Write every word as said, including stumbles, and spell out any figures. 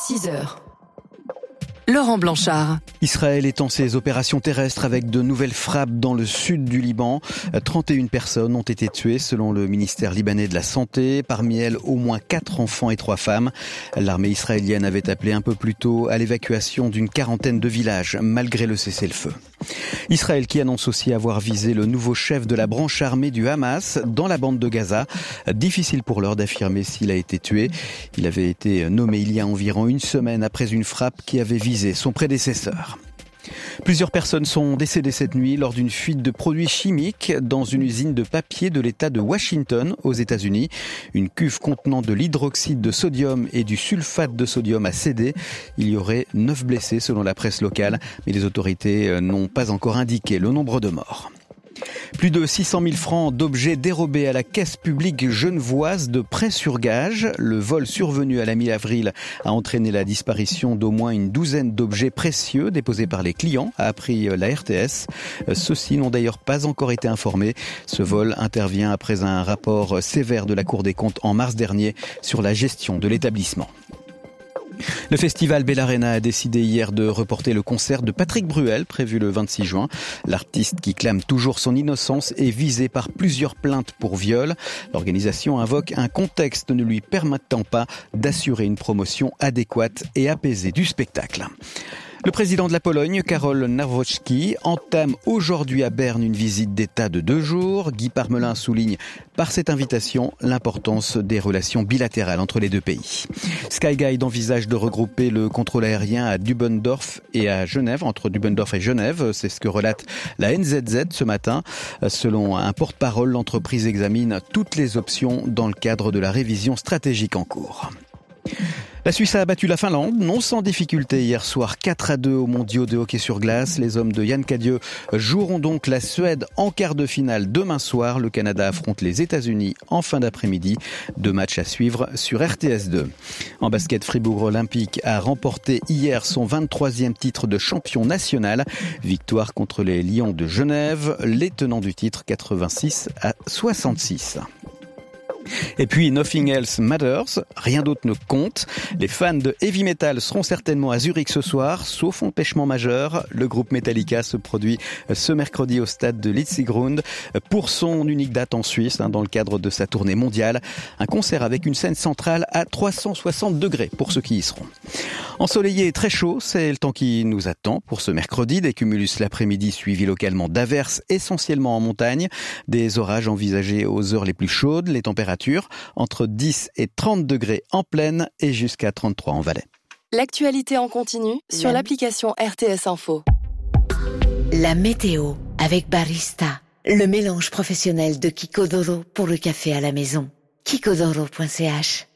six heures. Laurent Blanchard. Israël étend ses opérations terrestres avec de nouvelles frappes dans le sud du Liban. trente et une personnes ont été tuées selon le ministère libanais de la Santé. Parmi elles, au moins quatre enfants et trois femmes. L'armée israélienne avait appelé un peu plus tôt à l'évacuation d'une quarantaine de villages, malgré le cessez-le-feu. Israël qui annonce aussi avoir visé le nouveau chef de la branche armée du Hamas dans la bande de Gaza. Difficile pour l'heure d'affirmer s'il a été tué. Il avait été nommé il y a environ une semaine après une frappe qui avait visé son prédécesseur. Plusieurs personnes sont décédées cette nuit lors d'une fuite de produits chimiques dans une usine de papier de l'État de Washington aux États-Unis. Une cuve contenant de l'hydroxyde de sodium et du sulfate de sodium a cédé. Il y aurait neuf blessés selon la presse locale, mais les autorités n'ont pas encore indiqué le nombre de morts. Plus de six cent mille francs d'objets dérobés à la caisse publique genevoise de prêt sur gage. Le vol survenu à la mi-avril a entraîné la disparition d'au moins une douzaine d'objets précieux déposés par les clients, a appris la R T S. Ceux-ci n'ont d'ailleurs pas encore été informés. Ce vol intervient après un rapport sévère de la Cour des comptes en mars dernier sur la gestion de l'établissement. Le festival Bellarena a décidé hier de reporter le concert de Patrick Bruel, prévu le vingt-six juin. L'artiste qui clame toujours son innocence est visé par plusieurs plaintes pour viol. L'organisation invoque un contexte ne lui permettant pas d'assurer une promotion adéquate et apaisée du spectacle. Le président de la Pologne, Karol Nawrocki, entame aujourd'hui à Berne une visite d'État de deux jours. Guy Parmelin souligne par cette invitation l'importance des relations bilatérales entre les deux pays. Skyguide envisage de regrouper le contrôle aérien à Dubendorf et à Genève, entre Dubendorf et Genève. C'est ce que relate la N Z Z ce matin. Selon un porte-parole, l'entreprise examine toutes les options dans le cadre de la révision stratégique en cours. La Suisse a battu la Finlande, non sans difficulté hier soir, quatre à deux aux mondiaux de hockey sur glace. Les hommes de Yann Cadieux joueront donc la Suède en quart de finale demain soir. Le Canada affronte les États-Unis en fin d'après-midi. Deux matchs à suivre sur R T S deux. En basket, Fribourg Olympique a remporté hier son vingt-troisième titre de champion national. Victoire contre les Lions de Genève, les tenants du titre quatre-vingt-six à soixante-six. Et puis Nothing Else Matters, rien d'autre ne compte. Les fans de heavy metal seront certainement à Zurich ce soir, sauf empêchement majeur. Le groupe Metallica se produit ce mercredi au stade de Letzigrund pour son unique date en Suisse, dans le cadre de sa tournée mondiale. Un concert avec une scène centrale à trois cent soixante degrés pour ceux qui y seront. Ensoleillé et très chaud, c'est le temps qui nous attend pour ce mercredi. Des cumulus l'après-midi suivis localement d'averses, essentiellement en montagne. Des orages envisagés aux heures les plus chaudes. Les températures entre dix et trente degrés en plaine et jusqu'à trente-trois en Valais. L'actualité en continu sur La... l'application R T S Info. La météo avec Barista, le mélange professionnel de Kiko Doro pour le café à la maison. kiko doro point c h